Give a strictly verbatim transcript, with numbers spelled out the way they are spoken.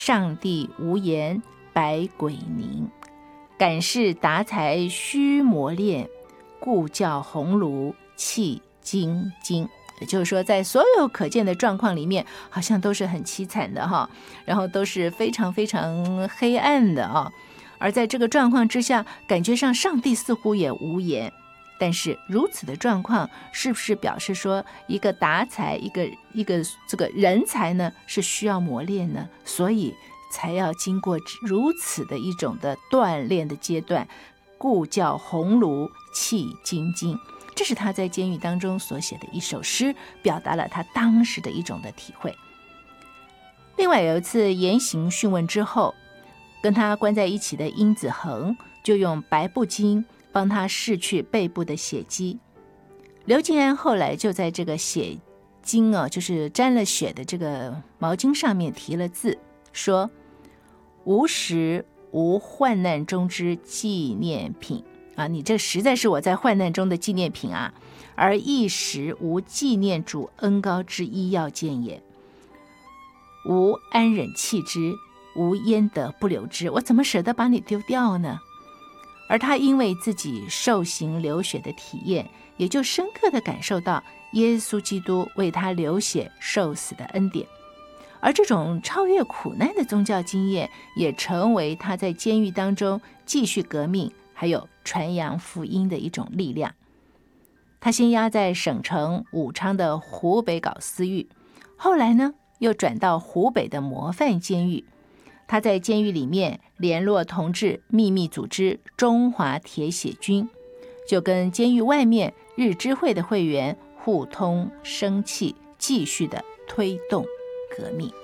上帝无言，百鬼凝。感事达才须磨练，故教鸿胪气晶晶。也就是说，在所有可见的状况里面，好像都是很凄惨的哈，然后都是非常非常黑暗的啊。而在这个状况之下，感觉上上帝似乎也无言。但是如此的状况，是不是表示说一个达才，一个一个这个人才呢，是需要磨练呢？所以才要经过如此的一种的锻炼的阶段，故教鸿胪气晶晶。这是他在监狱当中所写的一首诗，表达了他当时的一种的体会。另外有一次严刑讯问之后，跟他关在一起的殷子恒就用白布巾帮他拭去背部的血迹。刘敬安后来就在这个血巾啊，就是沾了血的这个毛巾上面提了字，说无时无患难中之纪念品啊，你这实在是我在患难中的纪念品啊，而一时无纪念主恩膏之医药见也。吾安忍弃之，吾焉得不留之？我怎么舍得把你丢掉呢？而他因为自己受刑流血的体验，也就深刻地感受到耶稣基督为他流血受死的恩典。而这种超越苦难的宗教经验，也成为他在监狱当中继续革命还有传扬福音的一种力量。他先押在省城武昌的湖北搞私狱，后来呢又转到湖北的模范监狱。他在监狱里面联络同志，秘密组织中华铁血军，就跟监狱外面日知会的会员互通生气，继续的推动革命。